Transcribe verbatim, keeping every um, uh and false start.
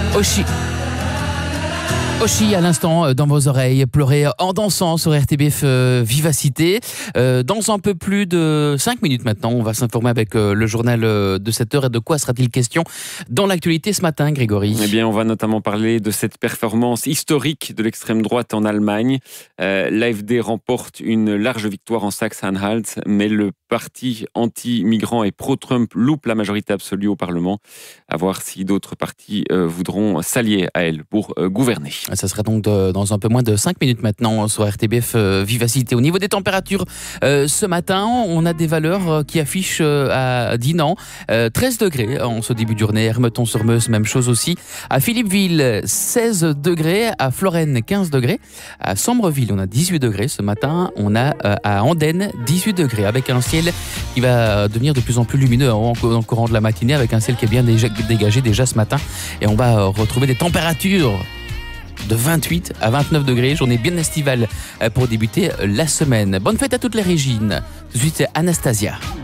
Oshi. Oshi à l'instant dans vos oreilles, pleurer en dansant sur R T B F euh, Vivacité. Euh, dans un peu plus de cinq minutes maintenant, on va s'informer avec euh, le journal euh, de sept heures. Et de quoi sera-t-il question dans l'actualité ce matin, Grégory? Eh bien, on va notamment parler de cette performance historique de l'extrême droite en Allemagne. Euh, L'A F D remporte une large victoire en Saxe-Anhalt, mais le parti anti-migrant et pro-Trump loupe la majorité absolue au Parlement. À voir si d'autres partis euh, voudront s'allier à elle pour euh, gouverner. Ça sera donc de, dans un peu moins de cinq minutes maintenant sur R T B F euh, Vivacité. Au niveau des températures, euh, ce matin, on a des valeurs euh, qui affichent euh, à Dinan euh, treize degrés en ce début de journée. Hermeton-sur-Meuse, même chose aussi. À Philippeville, seize degrés. À Florenne, quinze degrés. À Sombreville, on a dix-huit degrés. Ce matin, on a euh, à Andenne, dix-huit degrés. Avec un ciel qui va devenir de plus en plus lumineux hein, dans le courant de la matinée. Avec un ciel qui est bien déjà, dégagé déjà ce matin. Et on va euh, retrouver des températures de vingt-huit à vingt-neuf degrés, journée bien estivale pour débuter la semaine. Bonne fête à toutes les Régines. Tout de suite, c'est Anastasia.